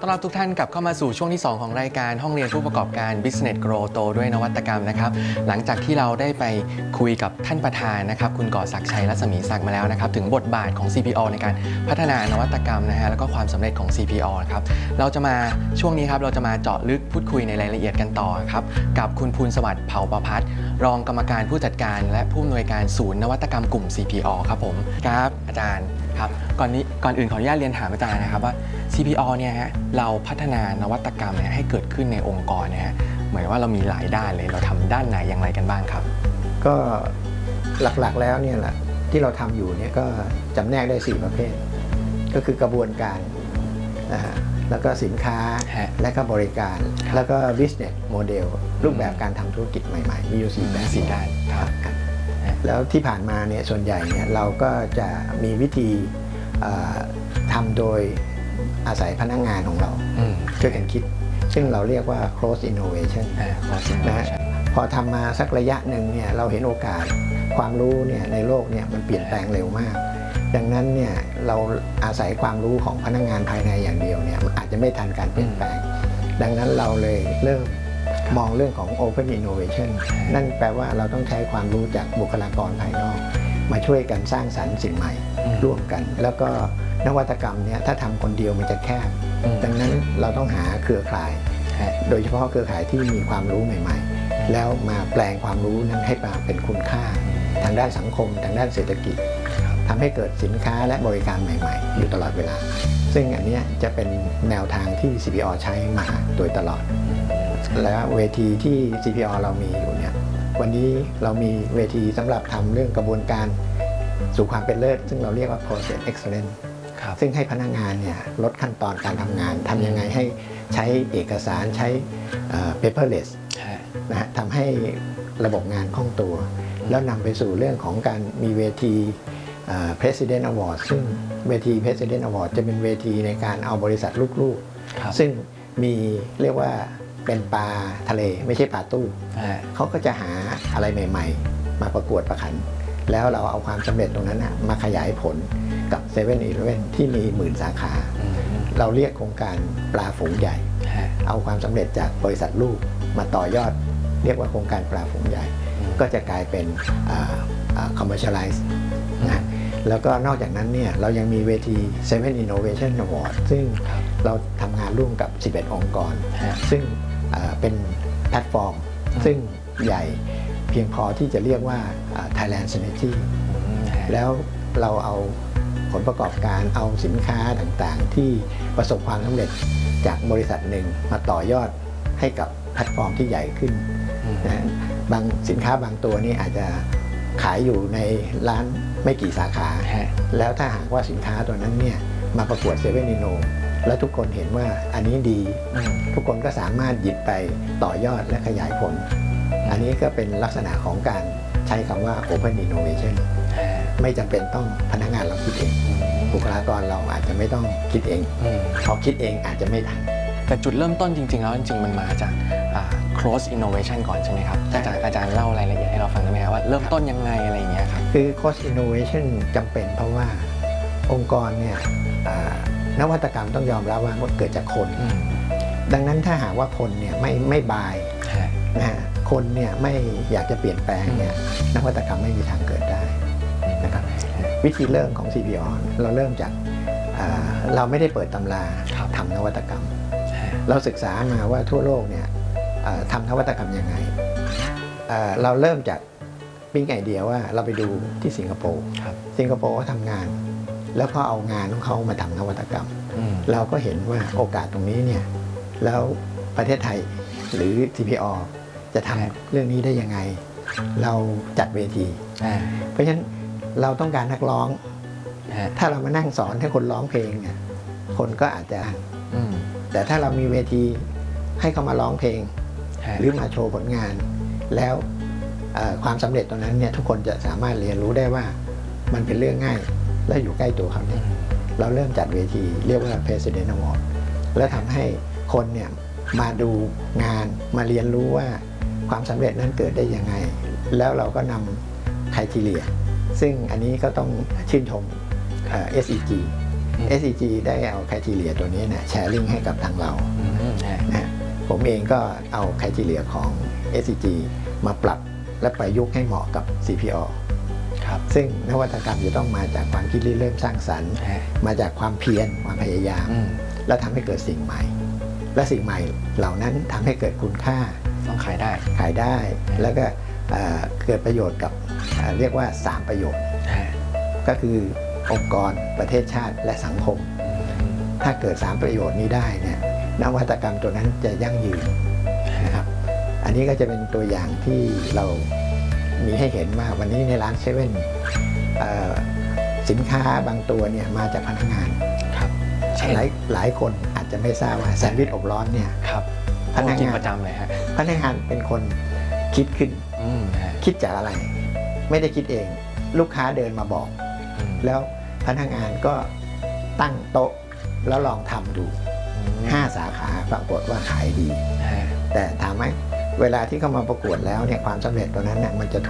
ต้อนรับทุกท่านกลับเข้ามาสู่ช่วงที่2ของรายการห้องเรียนผู้ประกอบการ Business Grow โตด้วยนวัตกรรมนะครับหลังจากที่เราได้ไปคุยกับท่านประธานนะครับคุณก่อศักดิ์ชัยรัศมีศักดิ์มาแล้วนะครับถึงบทบาทของ CPO ในการพัฒนานวัตกรรมนะฮะแล้วก็ความสำเร็จของ CPO นะครับเราจะมาช่วงนี้ครับเราจะมาเจาะลึกพูดคุยในรายละเอียดกันต่อครับกับคุณภูลสวัสดิ์เผ่าประภัสรองกรรมการผู้จัดการและผู้อำนวยการศูนย์นวัตกรรมกลุ่ม CPO ครับผมครับอาจารย์ครับก่อนอื่นขออนุญาตเรียนถามอาจารย์นะครับว่า CPO เนี่ยฮะเราพัฒนานวัตกรรมให้เกิดขึ้นในองค์กรนะฮะเหมือนว่าเรามีหลายด้านเลยเราทำด้านไหนอย่างไรกันบ้างครับก็หลักๆแล้วเนี่ยแหละที่เราทำอยู่เนี่ยก็จำแนกได้4ประเภทก็คือกระบวนการนะฮะแล้วก็สินค้าและก็บริการแล้วก็ business model รูปแบบการทำธุรกิจใหม่ๆมีอยู่4ด้านครับแล้วที่ผ่านมาเนี่ยส่วนใหญ่เนี่ยเราก็จะมีวิธีทำโดยอาศัยพนักงานของเราช่วยกันคิดซึ่งเราเรียกว่า cross innovation นะพอทำมาสักระยะหนึ่งเนี่ยเราเห็นโอกาสความรู้เนี่ยในโลกเนี่ยมันเปลี่ยนแปลงเร็วมากดังนั้นเนี่ยเราอาศัยความรู้ของพนักงานภายในอย่างเดียวเนี่ยมันอาจจะไม่ทันการเปลี่ยนแปลงดังนั้นเราเลยเริ่มมองเรื่องของ open innovation นั่นแปลว่าเราต้องใช้ความรู้จากบุคลากรภายนอกมาช่วยกันสร้างสรรค์สิ่งใหม่ร่วมกันแล้วก็นวัตกรรมเนี่ยถ้าทำคนเดียวมันจะแคบดังนั้นเราต้องหาเครือข่ายโดยเฉพาะเครือข่ายที่มีความรู้ใหม่ๆแล้วมาแปลงความรู้นั้นให้มาเป็นคุณค่าทางด้านสังคมทางด้านเศรษฐกิจทำให้เกิดสินค้าและบริการใหม่ๆอยู่ตลอดเวลาซึ่งอันนี้จะเป็นแนวทางที่ CPO ใช้มาโดยตลอดและเวทีที่ CPO เรามีอยู่เนี่ยวันนี้เรามีเวทีสำหรับทำเรื่องกระบวนการสู่ความเป็นเลิศซึ่งเราเรียกว่า process excellence ซึ่งให้พนักงานเนี่ยลดขั้นตอนการทำงานทำยังไงให้ใช้เอกสารใช้ paperless นะฮะทำให้ระบบงานคล่องตัวแล้วนำไปสู่เรื่องของการมีเวที President Award ซึ่งเวที President Award จะเป็นเวทีในการเอาบริษัทลูกๆซึ่งมีเรียกว่าเป็นปลาทะเลไม่ใช่ปลาตู้เขาก็จะหาอะไรใหม่ๆมาประกวดประขันแล้วเราเอาความสำเร็จตรงนั้นมาขยายผลกับ7-Eleven ที่มี10,000 สาขาเราเรียกโครงการปลาฝูงใหญ่เอาความสำเร็จจากบริษัทลูกมาต่อยอดเรียกว่าโครงการปลาฝูงใหญ่ก็จะกลายเป็นcommercialize นะแล้วก็นอกจากนั้นเนี่ยเรายังมีเวที7 Innovation Award ซึ่งเราทำงานร่วมกับ11 องค์กรซึ่งเป็นแพลตฟอร์มซึ่งใหญ่เพียงพอที่จะเรียกว่า Thailand Synergy แล้วเราเอาผลประกอบการเอาสินค้าต่างๆที่ประสบความสำเร็จจากบริษัทหนึ่งมาต่อยอดให้กับแพลตฟอร์มที่ใหญ่ขึ้นนะบางสินค้าบางตัวนี่อาจจะขายอยู่ในร้านไม่กี่สาขาแล้วถ้าหากว่าสินค้าตัวนั้นเนี่ยมาประกวด7-Innoแล้วทุกคนเห็นว่าอันนี้ดีทุกคนก็สามารถหยิบไปต่อยอดและขยายผลอันนี้ก็เป็นลักษณะของการใช้คำว่า Open Innovation ไม่จำเป็นต้องพนักงานเราคิดเองบุคลากรเราอาจจะไม่ต้องคิดเองพอคิดเองอาจจะไม่ทันแต่จุดเริ่มต้นจริงๆแล้วจริงๆมันมาจากcross innovation ก่อนใช่ไหมครับอาจารย์เล่ารายละเอียดให้เราฟังได้ไหมครับว่าเริ่มต้นยังไงอะไรอย่างเงี้ยครับคือ cross innovation จำเป็นเพราะว่าองค์กรเนี่ยนวัตกรรมต้องยอมรับว่าเกิดจากคนดังนั้นถ้าหากว่าคนเนี่ยไม่บายนะคนเนี่ยไม่อยากจะเปลี่ยนแปลงเนี่ยนวัตกรรมไม่มีทางเกิดได้นะครับวิธีเริ่มของ CPO เราเริ่มจากเราไม่ได้เปิดตำราทำนวัตกรรมเราศึกษามาว่าทั่วโลกเนี่ยทำนวัตกรรมยังไงเราเริ่มจากปิ้งไอเดียว่าเราไปดูที่สิงคโปร์เขาทำงานแล้วก็เอางานของเขามาทำนวัตกรรมเราก็เห็นว่าโอกาสตรงนี้เนี่ยแล้วประเทศไทยหรือ CPO จะทำเรื่องนี้ได้ยังไงเราจัดเวทีเพราะฉะนั้นเราต้องการนักร้องถ้าเรามานั่งสอนให้คนร้องเพลงเนี่ยคนก็อาจจะแต่ถ้าเรามีเวทีให้เขามาร้องเพลงหรือมาโชว์ผลงานแล้วความสำเร็จตรงนั้นเนี่ยทุกคนจะสามารถเรียนรู้ได้ว่ามันเป็นเรื่องง่ายและอยู่ใกล้ตัวเขาเนี่ยเราเริ่มจัดเวทีเรียกว่า President Award แล้วทำให้คนเนี่ยมาดูงานมาเรียนรู้ว่าความสำเร็จนั้นเกิดได้ยังไงแล้วเราก็นำไครทีเรียซึ่งอันนี้ก็ต้องชื่นชมSEG SCG ได้เอาไครทีเรียตัวนี้เนี่ยแชร์ลิงก์ให้กับทางเรานะผมเองก็เอาไครทีเรียของ SCG มาปรับและประยุกต์ให้เหมาะกับ CPO ครับซึ่งนวัตกรรมจะต้องมาจากความคิดริเริ่มสร้างสรรค์มาจากความเพียรความพยายามและทำให้เกิดสิ่งใหม่และสิ่งใหม่เหล่านั้นทำให้เกิดคุณค่าต้องขายได้แล้วก็เกิดประโยชน์กับเรียกว่า3ประโยชน์ก็คือองค์กรประเทศชาติและสังคมถ้าเกิด3ประโยชน์นี้ได้เนี่ยนวัตกรรมตัวนั้นจะยั่งยืนนะครับอันนี้ก็จะเป็นตัวอย่างที่เรามีให้เห็นว่าวันนี้ในร้านเซเว่นสินค้าบางตัวเนี่ยมาจากพนักงานครับหลายคนอาจจะไม่ทราบว่าแซนด์วิชอบร้อนเนี่ยพนักงานประจำเลยฮะพนักงานเป็นคนคิดขึ้นคิดจากอะไรไม่ได้คิดเองลูกค้าเดินมาบอกแล้วพนักงานก็ตั้งโต๊ะแล้วลองทำดู5 สาขาปรากฏว่าขายดีแต่ถามไหมเวลาที่เข้ามาประกวดแล้วเนี่ยความสำเร็จตัวนั้นเนี่ยมันจะ